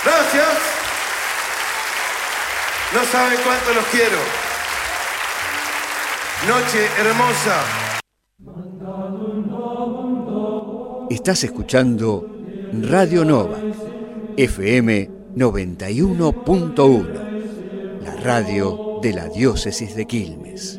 Gracias. No saben cuánto los quiero. Noche hermosa. Estás escuchando Radio Nova, FM 91.1, la radio de la diócesis de Quilmes.